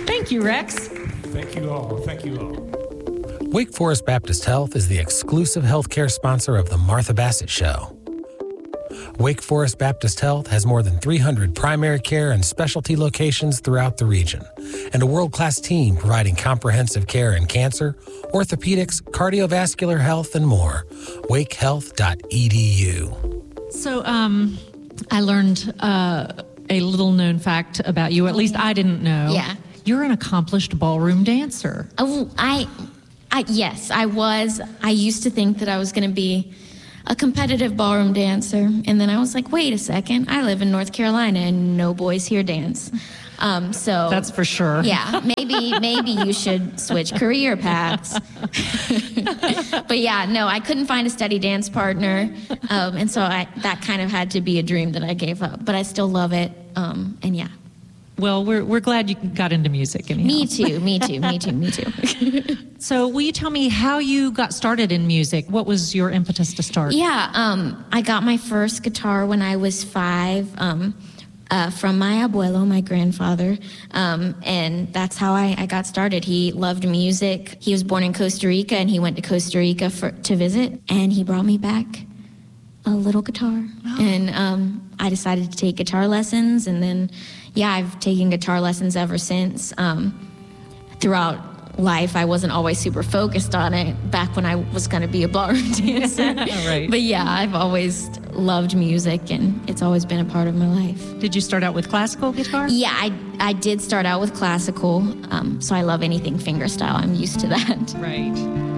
Thank you, Rex. Thank you all. Thank you all. Wake Forest Baptist Health is the exclusive healthcare sponsor of The Martha Bassett Show. Wake Forest Baptist Health has more than 300 primary care and specialty locations throughout the region, and a world-class team providing comprehensive care in cancer, orthopedics, cardiovascular health, and more. wakehealth.edu. So, I learned a little-known fact about you. At least I didn't know. Yeah. You're an accomplished ballroom dancer. Oh, yes, I was. I used to think that I was going to be a competitive ballroom dancer. And then I was like, wait a second, I live in North Carolina and no boys here dance. So that's for sure. Yeah, maybe you should switch career paths. But yeah, no, I couldn't find a steady dance partner. And so that kind of had to be a dream that I gave up. But I still love it. And yeah. Well, we're glad you got into music. Anyhow. Me too. So will you tell me how you got started in music? What was your impetus to start? Yeah, I got my first guitar when I was 5 from my abuelo, my grandfather, and that's how I got started. He loved music. He was born in Costa Rica, and he went to Costa Rica to visit, and he brought me back a little guitar. Oh. And I decided to take guitar lessons, and then, yeah, I've taken guitar lessons ever since. Throughout life, I wasn't always super focused on it back when I was going to be a ballroom dancer. Right. But yeah, I've always loved music, and it's always been a part of my life. Did you start out with classical guitar? Yeah, I did start out with classical, so I love anything fingerstyle. I'm used to that. Right.